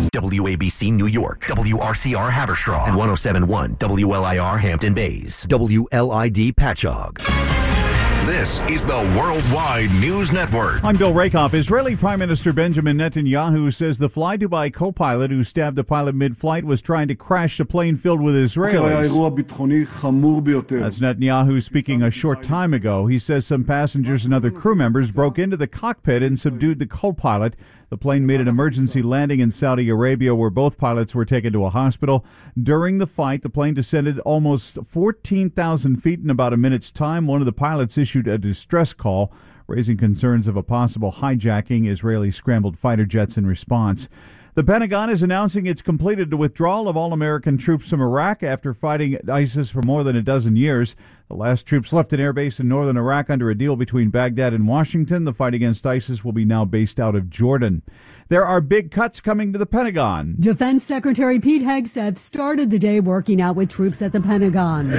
WABC New York, WRCR Haverstraw, and 107.1 WLIR Hampton Bays, WLID Patchogue. This is the Worldwide News Network. I'm Bill Rakoff. Israeli Prime Minister Benjamin Netanyahu says the Fly Dubai co-pilot who stabbed a pilot mid-flight was trying to crash a plane filled with Israelis. That's Netanyahu speaking a short time ago. He says some passengers and other crew members broke into the cockpit and subdued the co-pilot. The plane made an emergency landing in Saudi Arabia where both pilots were taken to a hospital. During the fight, the plane descended almost 14,000 feet in about a minute's time. One of the pilots issued a distress call, raising concerns of a possible hijacking. Israeli scrambled fighter jets in response. The Pentagon is announcing it's completed the withdrawal of all American troops from Iraq after fighting ISIS for more than a dozen years. The last troops left an airbase in northern Iraq under a deal between Baghdad and Washington. The fight against ISIS will be now based out of Jordan. There are big cuts coming to the Pentagon. Defense Secretary Pete Hegseth started the day working out with troops at the Pentagon.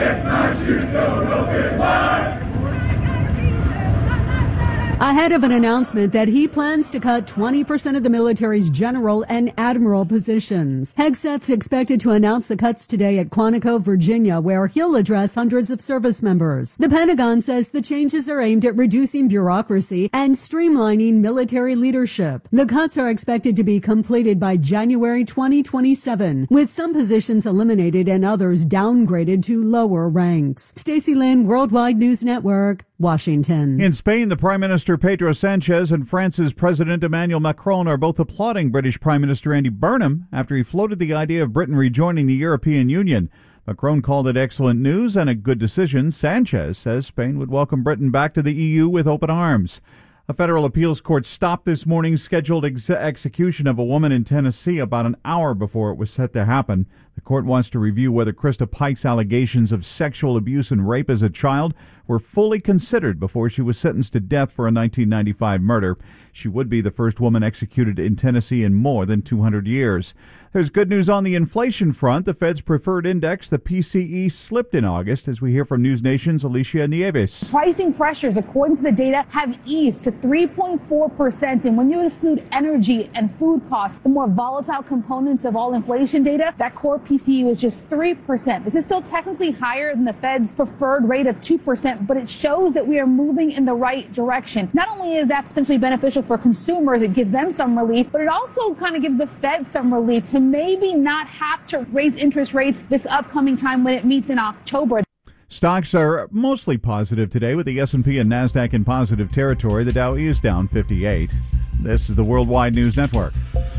Ahead of an announcement that he plans to cut 20% of the military's general and admiral positions. Hegseth's expected to announce the cuts today at Quantico, Virginia, where he'll address hundreds of service members. The Pentagon says the changes are aimed at reducing bureaucracy and streamlining military leadership. The cuts are expected to be completed by January 2027, with some positions eliminated and others downgraded to lower ranks. Stacey Lynn, Worldwide News Network, Washington. In Spain, the Prime Minister Pedro Sanchez and France's President Emmanuel Macron are both applauding British Prime Minister Andy Burnham after he floated the idea of Britain rejoining the European Union. Macron called it excellent news and a good decision. Sanchez says Spain would welcome Britain back to the EU with open arms. A federal appeals court stopped this morning's scheduled execution of a woman in Tennessee about an hour before it was set to happen. The court wants to review whether Krista Pike's allegations of sexual abuse and rape as a child were fully considered before she was sentenced to death for a 1995 murder. She would be the first woman executed in Tennessee in more than 200 years. There's good news on the inflation front. The Fed's preferred index, the PCE, slipped in August, as we hear from News Nation's Alicia Nieves. Pricing pressures, according to the data, have eased to 3.4%. And when you exclude energy and food costs, the more volatile components of all inflation data, that core PCE was just 3%. This is still technically higher than the Fed's preferred rate of 2%, but it shows that we are moving in the right direction. Not only is that potentially beneficial for consumers, it gives them some relief, but it also kind of gives the Fed some relief to maybe not have to raise interest rates this upcoming time when it meets in October. Stocks are mostly positive today, with the S&P and NASDAQ in positive territory. The Dow is down 58. This is the Worldwide News Network.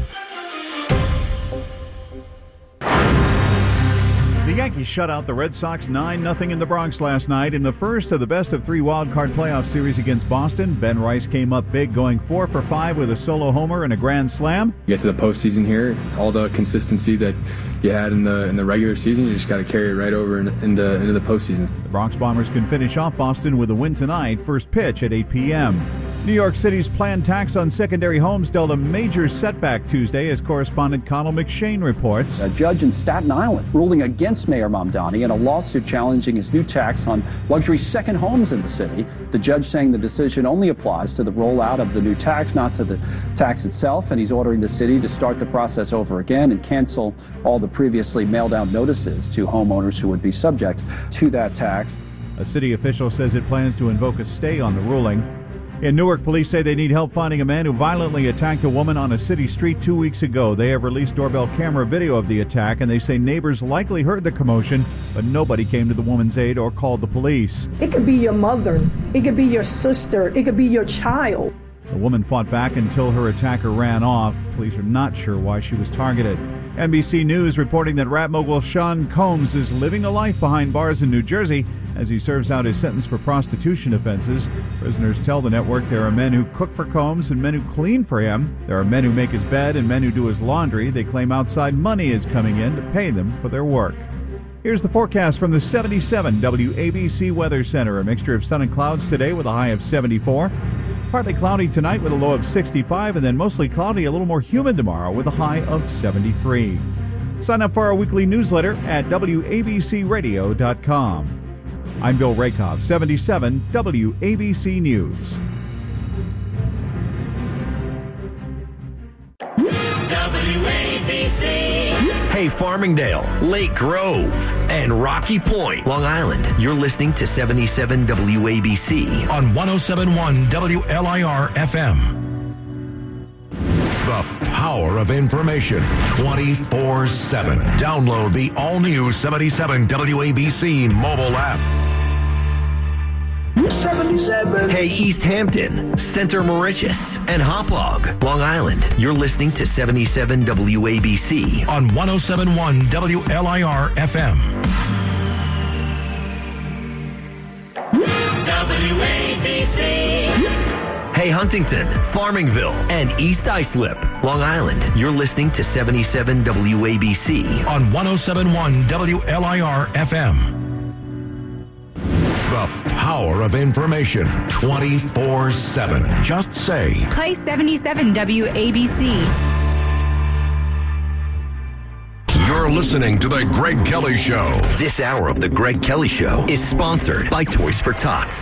The Yankees shut out the Red Sox 9-0 in the Bronx last night in the first of the best-of-3 wild-card playoff series against Boston. Ben Rice came up big, going 4 for 5 with a solo homer and a grand slam. You get to the postseason here, all the consistency that you had in the regular season, you just got to carry it right over into the postseason. The Bronx Bombers can finish off Boston with a win tonight. First pitch at 8 p.m. New York City's planned tax on secondary homes dealt a major setback Tuesday, as correspondent Connell McShane reports. A judge in Staten Island ruling against Mayor Mamdani in a lawsuit challenging his new tax on luxury second homes in the city. The judge saying the decision only applies to the rollout of the new tax, not to the tax itself, and he's ordering the city to start the process over again and cancel all the previously mailed out notices to homeowners who would be subject to that tax. A city official says it plans to invoke a stay on the ruling. In Newark, police say they need help finding a man who violently attacked a woman on a city street 2 weeks ago. They have released doorbell camera video of the attack, and they say neighbors likely heard the commotion, but nobody came to the woman's aid or called the police. It could be your mother. It could be your sister. It could be your child. The woman fought back until her attacker ran off. Police are not sure why she was targeted. NBC News reporting that rap mogul Sean Combs is living a life behind bars in New Jersey as he serves out his sentence for prostitution offenses. Prisoners tell the network there are men who cook for Combs and men who clean for him. There are men who make his bed and men who do his laundry. They claim outside money is coming in to pay them for their work. Here's the forecast from the 77 WABC Weather Center. A mixture of sun and clouds today with a high of 74. Partly cloudy tonight with a low of 65, and then mostly cloudy, a little more humid tomorrow with a high of 73. Sign up for our weekly newsletter at WABCRadio.com. I'm Bill Rakoff, 77 WABC News. WABC. Hey, Farmingdale, Lake Grove, and Rocky Point, Long Island. You're listening to 77 WABC on 107.1 WLIR FM. The power of information 24/7. Download the all-new 77 WABC mobile app. 77. Hey, East Hampton, Center Moriches, and Hauppauge, Long Island. You're listening to 77 WABC on 107.1 WLIR FM. WABC. Hey, Huntington, Farmingville, and East Islip, Long Island. You're listening to 77 WABC on 107.1 WLIR FM. The power of information 24/7. Just say, play 77 WABC. You're listening to The Greg Kelly Show. This hour of The Greg Kelly Show is sponsored by Toys for Tots.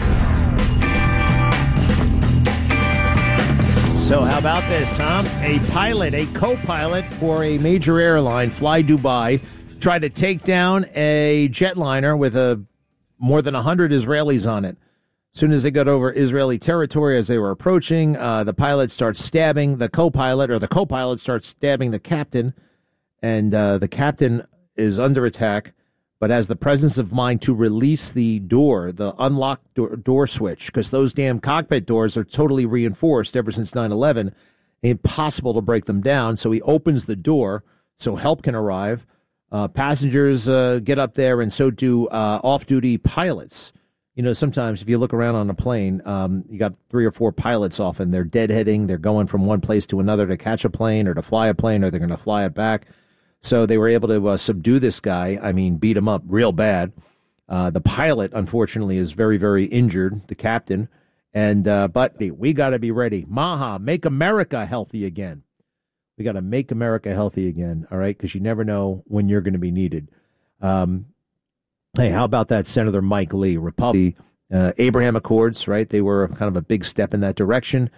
So how about this, huh? A co-pilot for a major airline, Fly Dubai, tried to take down a jetliner with more than 100 Israelis on it. As soon as they got over Israeli territory, as they were approaching, the pilot starts stabbing the co-pilot, or the co-pilot starts stabbing the captain, and the captain is under attack, but has the presence of mind to release the door, the unlock door switch, because those damn cockpit doors are totally reinforced ever since 9/11. Impossible to break them down, so he opens the door so help can arrive. Passengers get up there, and so do off-duty pilots. You know, sometimes if you look around on a plane, you got 3 or 4 pilots often. They're deadheading. They're going from one place to another to catch a plane or to fly a plane, or they're going to fly it back. So they were able to subdue this guy. I mean, beat him up real bad. The pilot, unfortunately, is very, very injured, the captain. But we got to be ready. Maha, make America healthy again. We got to make America healthy again, all right? Because you never know when you're going to be needed. Hey, how about that Senator Mike Lee, Republican? Abraham Accords, right? They were kind of a big step in that direction.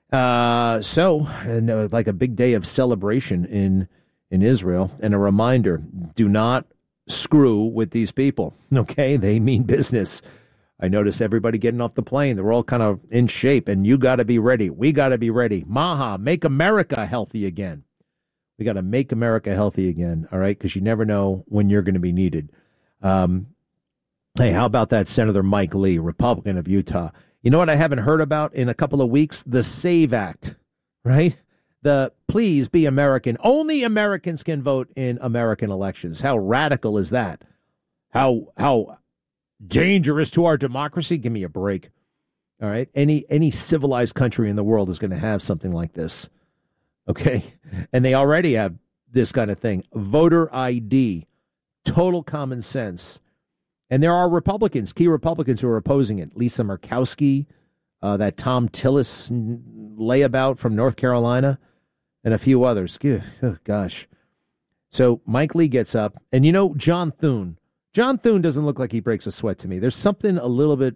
Like a big day of celebration in Israel. And a reminder, do not screw with these people, okay? They mean business. I notice everybody getting off the plane. They're all kind of in shape, and you got to be ready. We got to be ready. Maha, make America healthy again. We got to make America healthy again, all right? Because you never know when you're going to be needed. Hey, how about that Senator Mike Lee, Republican of Utah? You know what I haven't heard about in a couple of weeks? The SAVE Act, right? The Please Be American. Only Americans can vote in American elections. How radical is that? How dangerous to our democracy? Give me a break. All right. Any civilized country in the world is going to have something like this. Okay. And they already have this kind of thing. Voter ID. Total common sense. And there are Republicans, key Republicans, who are opposing it. Lisa Murkowski, that Tom Tillis layabout from North Carolina, and a few others. Oh, gosh. So Mike Lee gets up. And you know, John Thune. John Thune doesn't look like he breaks a sweat to me. There's something a little bit,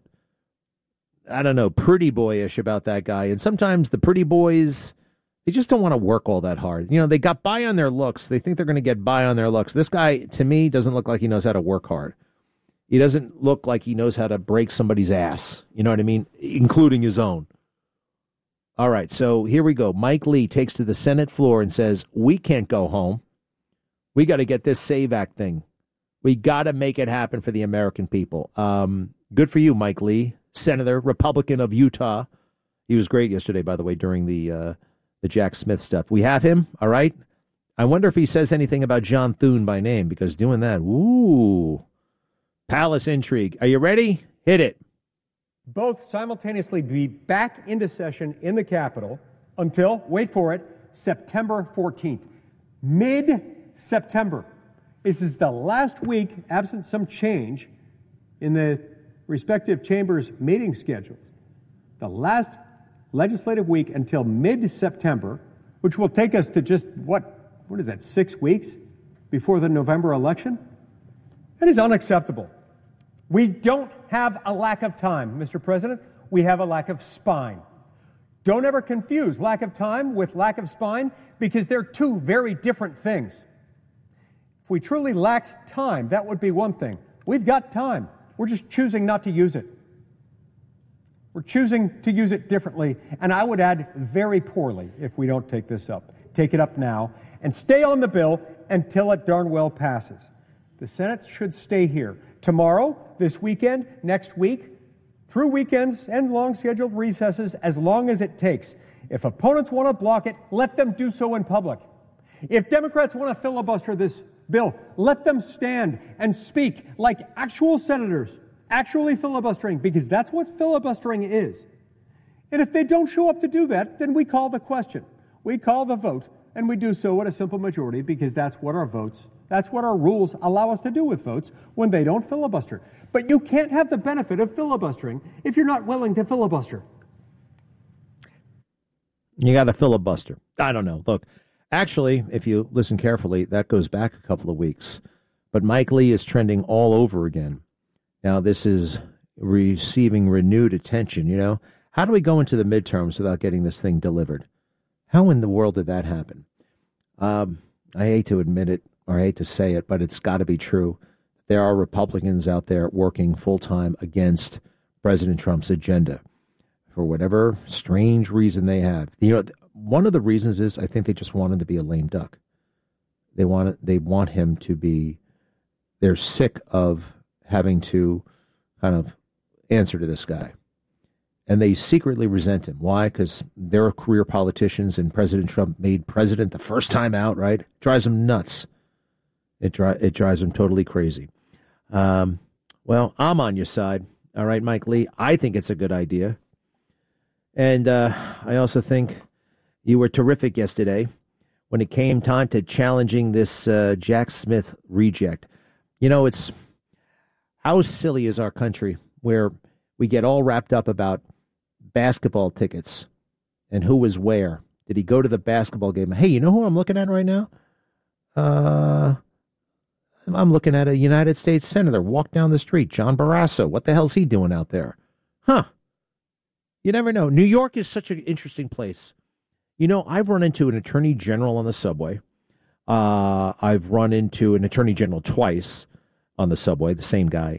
I don't know, pretty boyish about that guy. And sometimes the pretty boys, they just don't want to work all that hard. You know, they got by on their looks. They think they're going to get by on their looks. This guy, to me, doesn't look like he knows how to work hard. He doesn't look like he knows how to break somebody's ass. You know what I mean? Including his own. All right, so here we go. Mike Lee takes to the Senate floor and says, we can't go home. We got to get this SAVE Act thing. We got to make it happen for the American people. Good for you, Mike Lee, Senator, Republican of Utah. He was great yesterday, by the way, during the Jack Smith stuff. We have him, all right? I wonder if he says anything about John Thune by name, because doing that, ooh, palace intrigue. Are you ready? Hit it. Both simultaneously be back into session in the Capitol until, wait for it, September 14th. Mid-September. This is the last week, absent some change in the respective chambers' meeting schedules. The last legislative week until mid-September, which will take us to just, what is that, 6 weeks before the November election? That is unacceptable. We don't have a lack of time, Mr. President. We have a lack of spine. Don't ever confuse lack of time with lack of spine, because they're two very different things. If we truly lacked time, that would be one thing. We've got time. We're just choosing not to use it. We're choosing to use it differently, and I would add very poorly if we don't take this up. Take it up now and stay on the bill until it darn well passes. The Senate should stay here tomorrow, this weekend, next week, through weekends and long scheduled recesses, as long as it takes. If opponents want to block it, let them do so in public. If Democrats want to filibuster this bill, let them stand and speak like actual senators, actually filibustering, because that's what filibustering is. And if they don't show up to do that, then we call the question. We call the vote, and we do so at a simple majority, because that's what our rules allow us to do with votes when they don't filibuster. But you can't have the benefit of filibustering if you're not willing to filibuster. You got to filibuster. I don't know. Look, actually, if you listen carefully, that goes back a couple of weeks. But Mike Lee is trending all over again. Now, this is receiving renewed attention, you know. How do we go into the midterms without getting this thing delivered? How in the world did that happen? I hate to admit it, or I hate to say it, but it's got to be true. There are Republicans out there working full-time against President Trump's agenda for whatever strange reason they have. You know, one of the reasons is I think they just want him to be a lame duck. They want him to be, they're sick of having to kind of answer to this guy. And they secretly resent him. Why? Because they're career politicians, and President Trump made president the first time out, right? Drives them nuts. It drives them totally crazy. Well, I'm on your side. All right, Mike Lee. I think it's a good idea. And I also think you were terrific yesterday when it came time to challenging this Jack Smith reject. You know, it's how silly is our country where we get all wrapped up about basketball tickets and who was where. Did he go to the basketball game? Hey, you know who I'm looking at right now? I'm looking at a United States Senator walk down the street, John Barrasso. What the hell's he doing out there? Huh. You never know. New York is such an interesting place. You know, I've run into an attorney general on the subway. I've run into an attorney general twice on the subway, the same guy,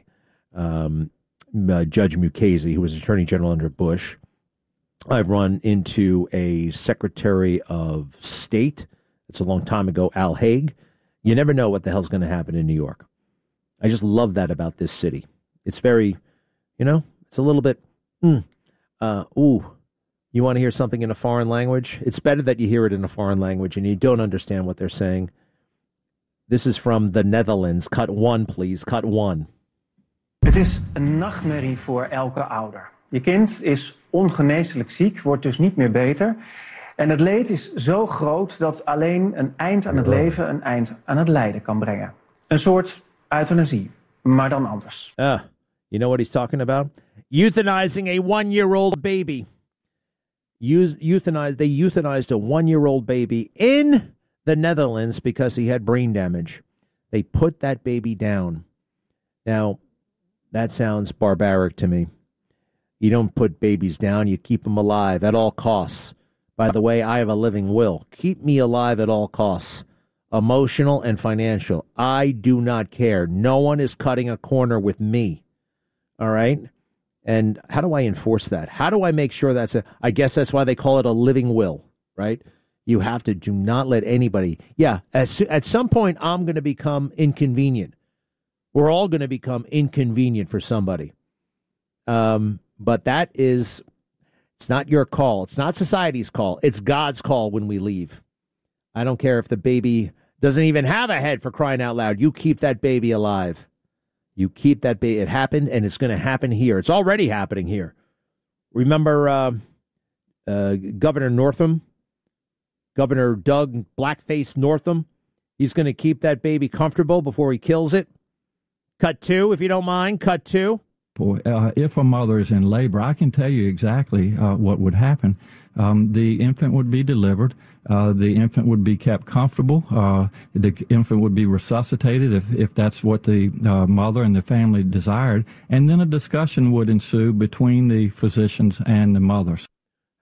Judge Mukasey, who was attorney general under Bush. I've run into a Secretary of State. It's a long time ago, Al Haig. You never know what the hell's going to happen in New York. I just love that about this city. It's very, you know, it's a little bit, you want to hear something in a foreign language? It's better that you hear it in a foreign language and you don't understand what they're saying. This is from the Netherlands. Cut 1, please. Cut 1. Het is een nachtmerrie voor elke ouder. Je kind is ongeneeslijk ziek, wordt dus niet meer beter. En het leed is zo groot dat alleen een eind aan het leven een eind aan het lijden kan brengen. Een soort euthanasie, maar dan anders. You know what he's talking about? Euthanizing a 1-year-old baby. They euthanized a 1-year-old baby in the Netherlands because he had brain damage. They put that baby down. Now, that sounds barbaric to me. You don't put babies down, you keep them alive at all costs. By the way, I have a living will. Keep me alive at all costs, emotional and financial. I do not care. No one is cutting a corner with me. All right? And how do I enforce that? How do I make sure I guess that's why they call it a living will, right? You have to do not let anybody. Yeah, at some point, I'm going to become inconvenient. We're all going to become inconvenient for somebody. But that is, it's not your call. It's not society's call. It's God's call when we leave. I don't care if the baby doesn't even have a head, for crying out loud. You keep that baby alive. You keep that baby. It happened, and it's going to happen here. It's already happening here. Remember Governor Northam? Governor Doug Blackface Northam? He's going to keep that baby comfortable before he kills it. Cut 2, if you don't mind. Cut 2. Boy, if a mother is in labor, I can tell you exactly what would happen. The infant would be delivered. The infant would be kept comfortable. The infant would be resuscitated if that's what the mother and the family desired. And then a discussion would ensue between the physicians and the mothers.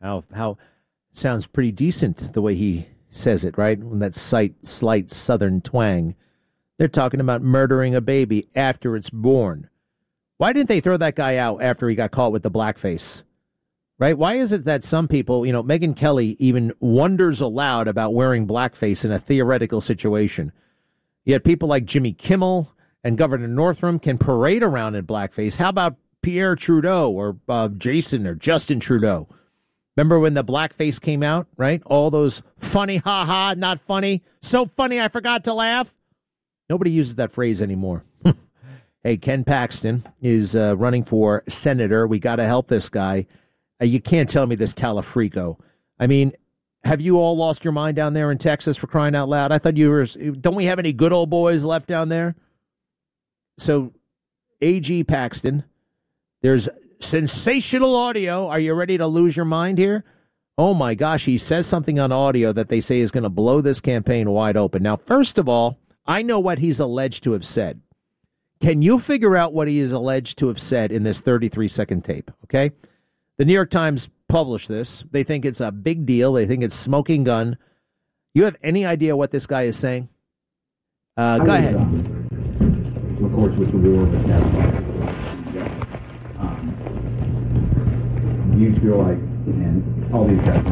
How sounds pretty decent the way he says it, right? With that slight Southern twang. They're talking about murdering a baby after it's born. Why didn't they throw that guy out after he got caught with the blackface? Right? Why is it that some people, Megyn Kelly even wonders aloud about wearing blackface in a theoretical situation? Yet people like Jimmy Kimmel and Governor Northam can parade around in blackface. How about Pierre Trudeau or Jason or Justin Trudeau? Remember when the blackface came out, right? All those funny, ha-ha, not funny, so funny I forgot to laugh. Nobody uses that phrase anymore. Hey, Ken Paxton is running for senator. We got to help this guy. You can't tell me this Talafrico. I mean, have you all lost your mind down there in Texas, for crying out loud? I thought don't we have any good old boys left down there? So, AG Paxton, there's sensational audio. Are you ready to lose your mind here? Oh, my gosh, he says something on audio that they say is going to blow this campaign wide open. Now, first of all, I know what he's alleged to have said. Can you figure out what he is alleged to have said in this 33-second tape, okay? The New York Times published this. They think it's a big deal. They think it's smoking gun. You have any idea what this guy is saying? Go ahead. Of course, with the war that's happening. Do you feel like, and all these guys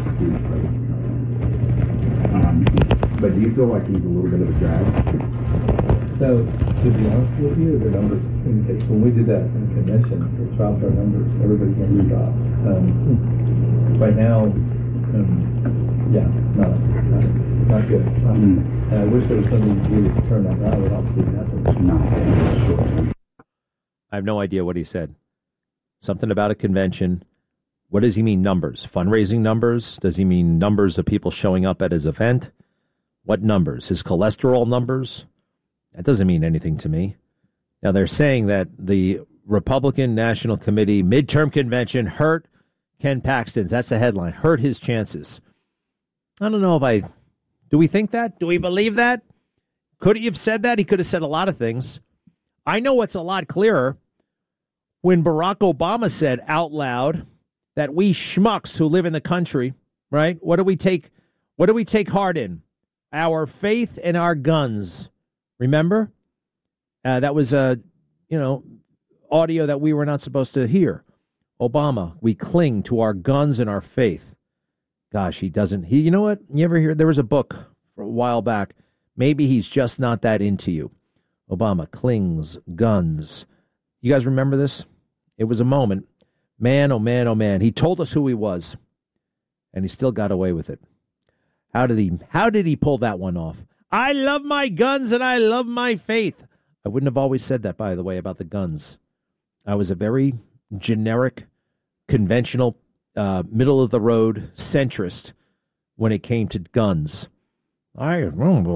but do you feel like he's a little bit of a drag? So, to be honest with you, the numbers indicate when we did that in the convention, it dropped our numbers. Everybody's numbers dropped. Right now, not good. And I wish there was something to do to turn that around. Obviously, nothing. I have no idea what he said. Something about a convention. What does he mean, numbers? Fundraising numbers? Does he mean numbers of people showing up at his event? What numbers? His cholesterol numbers? That doesn't mean anything to me. Now, they're saying that the Republican National Committee midterm convention hurt Ken Paxton's. That's the headline. Hurt his chances. I don't know if do we think that? Do we believe that? Could he have said that? He could have said a lot of things. I know what's a lot clearer. When Barack Obama said out loud that we schmucks who live in the country, right? What do we take heart in? Our faith and our guns. Remember? That was audio that we were not supposed to hear. Obama, we cling to our guns and our faith. Gosh, he doesn't. You know what? You ever hear? There was a book a while back. Maybe he's just not that into you. Obama clings, guns. You guys remember this? It was a moment. Man, oh man, oh man. He told us who he was, and he still got away with it. How did he pull that one off? I love my guns and I love my faith. I wouldn't have always said that, by the way, about the guns. I was a very generic, conventional, middle-of-the-road centrist when it came to guns. I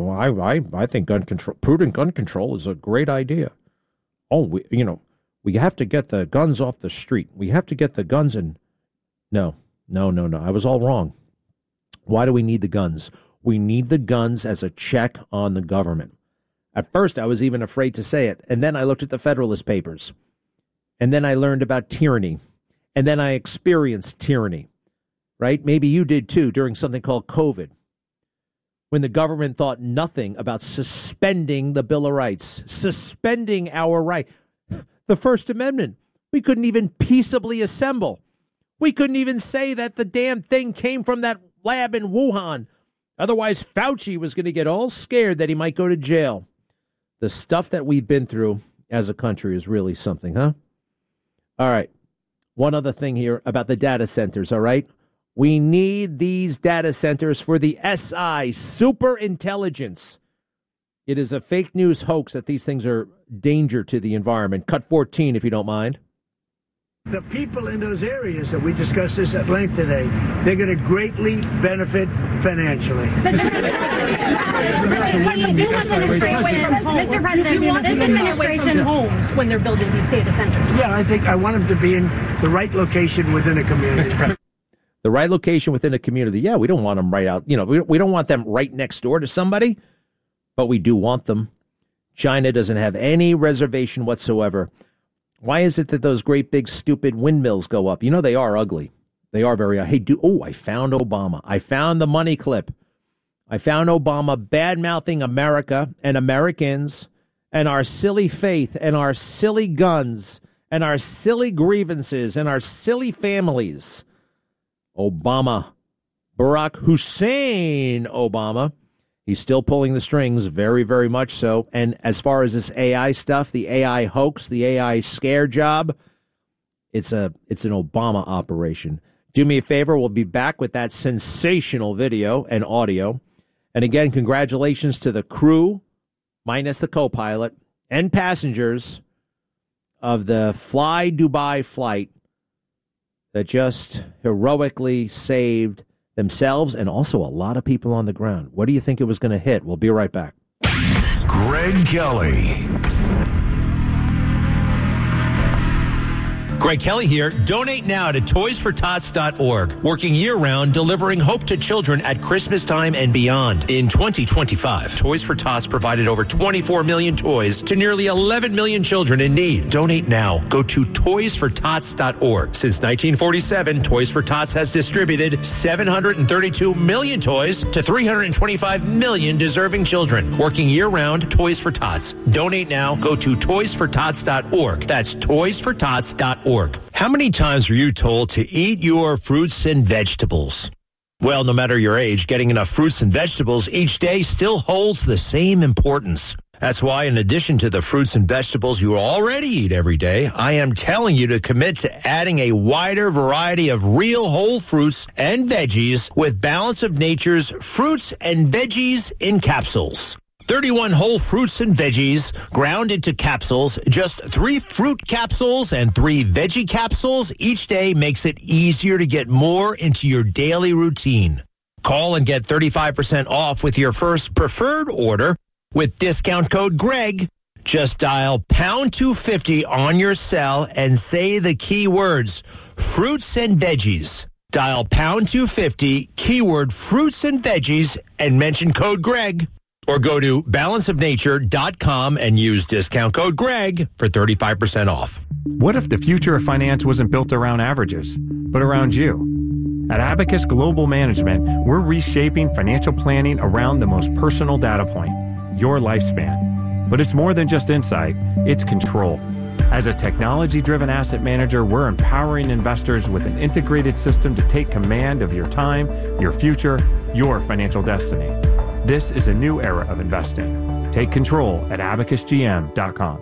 think prudent gun control is a great idea. Oh, we have to get the guns off the street. We have to get the guns in. No. I was all wrong. Why do we need the guns? We need the guns as a check on the government. At first, I was even afraid to say it. And then I looked at the Federalist Papers. And then I learned about tyranny. And then I experienced tyranny. Right? Maybe you did too during something called COVID, when the government thought nothing about suspending the Bill of Rights, suspending our right. The First Amendment. We couldn't even peaceably assemble. We couldn't even say that the damn thing came from that lab in Wuhan. Otherwise, Fauci was going to get all scared that he might go to jail. The stuff that we've been through as a country is really something, huh? All right. One other thing here about the data centers, all right? We need these data centers for the SI, super intelligence. It is a fake news hoax that these things are danger to the environment. Cut 14, if you don't mind. The people in those areas that we discussed this at length today, they're going to greatly benefit financially. Mr. President, do you want this administration homes when they're building these data centers? Yeah, I want them to be in the right location within a community. The right location within a community. Yeah, we don't want them right out. We don't want them right next door to somebody, but we do want them. China doesn't have any reservation whatsoever. Why is it that those great big stupid windmills go up? They are ugly. They are very. Hey, I found Obama. I found the money clip. I found Obama bad-mouthing America and Americans and our silly faith and our silly guns and our silly grievances and our silly families. Obama. Barack Hussein Obama. He's still pulling the strings, very, very much so. And as far as this AI stuff, the AI hoax, the AI scare job, it's an Obama operation. Do me a favor. We'll be back with that sensational video and audio. And again, congratulations to the crew, minus the co-pilot, and passengers of the Fly Dubai flight that just heroically saved themselves and also a lot of people on the ground. What do you think it was going to hit? We'll be right back. Greg Kelly. Greg Kelly here. Donate now to toysfortots.org. Working year-round, delivering hope to children at Christmas time and beyond. In 2025, Toys for Tots provided over 24 million toys to nearly 11 million children in need. Donate now. Go to toysfortots.org. Since 1947, Toys for Tots has distributed 732 million toys to 325 million deserving children. Working year-round, Toys for Tots. Donate now. Go to toysfortots.org. That's toysfortots.org. How many times were you told to eat your fruits and vegetables? Well, no matter your age, getting enough fruits and vegetables each day still holds the same importance. That's why, in addition to the fruits and vegetables you already eat every day, I am telling you to commit to adding a wider variety of real whole fruits and veggies with Balance of Nature's Fruits and Veggies in Capsules. 31 whole fruits and veggies ground into capsules. Just 3 fruit capsules and 3 veggie capsules each day makes it easier to get more into your daily routine. Call and get 35% off with your first preferred order with discount code GREG. Just dial pound 250 on your cell and say the keywords fruits and veggies. Dial pound 250, keyword fruits and veggies, and mention code GREG. Or go to balanceofnature.com and use discount code GREG for 35% off. What if the future of finance wasn't built around averages, but around you? At Abacus Global Management, we're reshaping financial planning around the most personal data point, your lifespan. But it's more than just insight, it's control. As a technology-driven asset manager, we're empowering investors with an integrated system to take command of your time, your future, your financial destiny. This is a new era of investing. Take control at abacusgm.com.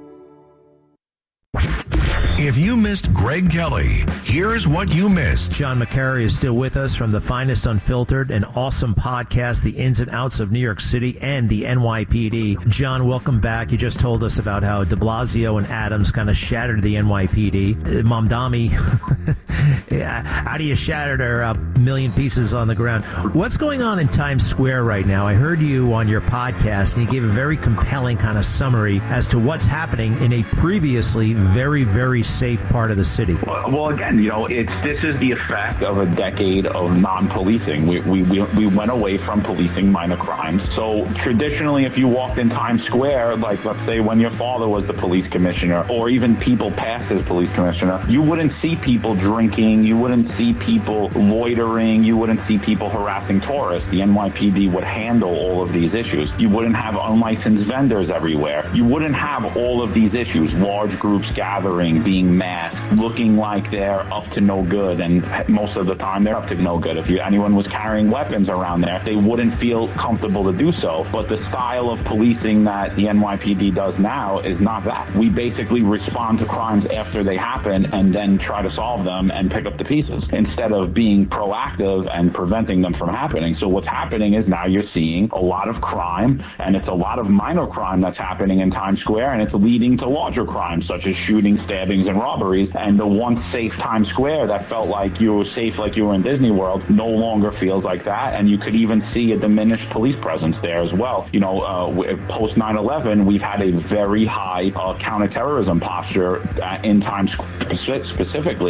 If you missed Greg Kelly, here's what you missed. John McCary is still with us from the Finest Unfiltered, an awesome podcast, the ins and outs of New York City and the NYPD. John, welcome back. You just told us about how de Blasio and Adams kind of shattered the NYPD. Mamdani, how do you shatter their a million pieces on the ground? What's going on in Times Square right now? I heard you on your podcast, and you gave a very compelling kind of summary as to what's happening in a previously very, very safe part of the city. Well, again, this is the effect of a decade of non-policing. We went away from policing minor crimes. So traditionally, if you walked in Times Square, like let's say when your father was the police commissioner, or even people past as police commissioner, you wouldn't see people drinking, you wouldn't see people loitering, you wouldn't see people harassing tourists. The NYPD would handle all of these issues. You wouldn't have unlicensed vendors everywhere. You wouldn't have all of these issues, large groups gathering, being masked, looking like they're up to no good, and most of the time they're up to no good. If anyone was carrying weapons around there, they wouldn't feel comfortable to do so. But the style of policing that the NYPD does now is not that. We basically respond to crimes after they happen and then try to solve them and pick up the pieces instead of being proactive and preventing them from happening. So what's happening is now you're seeing a lot of crime, and it's a lot of minor crime that's happening in Times Square, and it's leading to larger crimes such as shootings, stabbings, and robberies. And the once safe Times Square that felt like you were safe, like you were in Disney World, no longer feels like that. And you could even see a diminished police presence there as well. Post 9/11, we've had a very high counterterrorism posture in Times Square specifically. And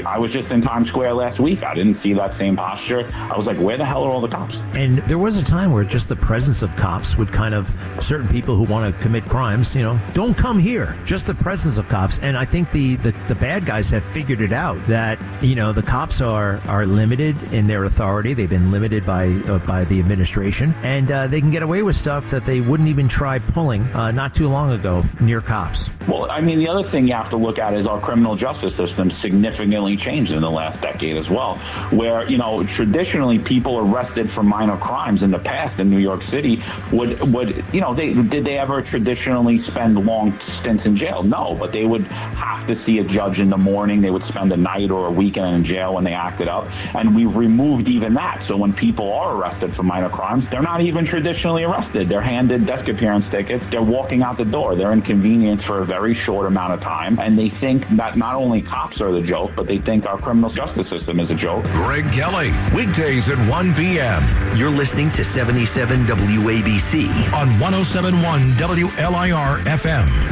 I was just in Times Square last week. I didn't see that same posture. I was like, where the hell are all the cops? And there was a time where just the presence of cops would kind of, certain people who want to commit crimes, don't come here. Just the presence of cops. And I think the bad guys have figured it out that, the cops are limited in their authority. They've been limited by the administration, and they can get away with stuff that they wouldn't even try pulling not too long ago near cops. Well, I mean, the other thing you have to look at is our criminal justice system significantly changed in the last decade as well, where, traditionally people arrested for minor crimes in the past in New York City did they ever traditionally spend long stints in jail? No, but they would have to see a judge in the morning. They would spend a night or a weekend in jail when they acted up. And we've removed even that. So when people are arrested for minor crimes, they're not even traditionally arrested. They're handed desk appearance tickets. They're walking out the door. They're inconvenienced for a very short amount of time. And they think that not only cops are the joke, but they think our criminal justice system is a joke. Greg Kelly, weekdays at 1 p.m. You're listening to 77 WABC on 107.1 WLIR FM.